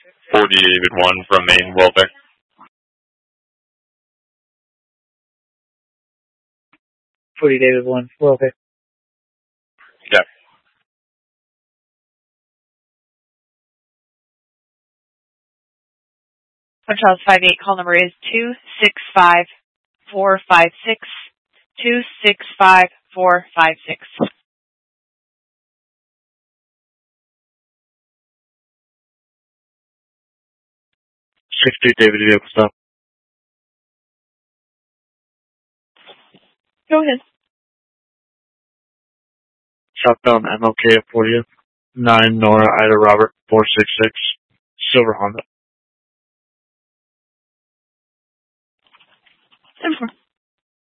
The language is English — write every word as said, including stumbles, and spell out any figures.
forty David one from Maine, Welbeck. forty David one, Welbeck. Yeah. One Charles five eight, call number is two six five four five six. two six five four five six. sixty David vehicle stop. Go ahead. Southbound M L K at fortieth. nine Nora Ida Robert four six six. Silver Honda. ten four.